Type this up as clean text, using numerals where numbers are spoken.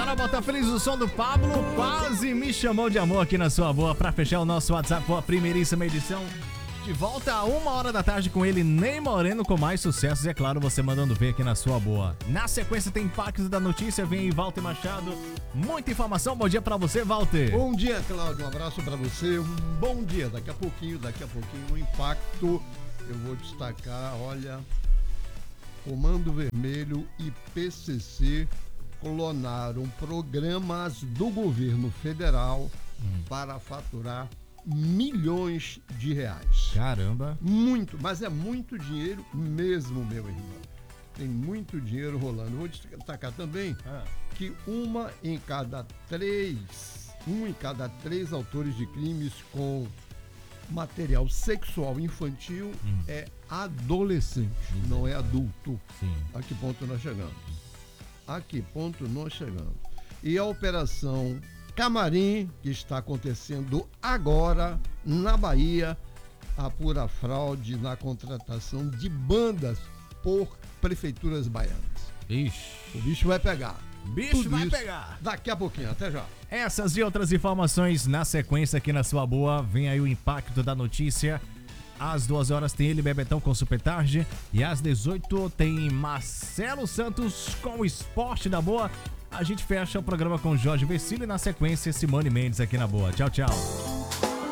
Bora botar feliz o som do Pablo. Quase me chamou de amor aqui na sua boa. Pra fechar o nosso WhatsApp for a primeiríssima edição. De volta a 1h da tarde com ele, Ney Moreno, com mais sucessos. E é claro, você mandando ver aqui na sua boa. Na sequência tem Impacto da Notícia. Vem aí, Walter Machado. Muita informação. Bom dia pra você, Walter. Bom dia, Cláudio. Um abraço pra você. Um bom dia. Daqui a pouquinho, no Impacto, eu vou destacar, olha, Comando Vermelho e PCC clonaram programas do governo federal para faturar milhões de reais. Caramba. Muito, mas é muito dinheiro mesmo, meu irmão. Tem muito dinheiro rolando. Vou destacar também que um em cada três autores de crimes com material sexual infantil é adolescente, não é adulto. Sim. A que ponto nós chegamos? E a Operação Camarim, que está acontecendo agora na Bahia, apura fraude na contratação de bandas por prefeituras baianas. Ixi. O bicho vai pegar. Bicho vai pegar. Daqui a pouquinho, até já. Essas e outras informações na sequência aqui na sua boa. Vem aí o Impacto da Notícia. Às 2h tem ele, Bebetão, com Super Tarde. E às 18h tem Marcelo Santos com o Esporte da Boa. A gente fecha o programa com Jorge Vecilo e na sequência Simone Mendes aqui na boa. Tchau, tchau.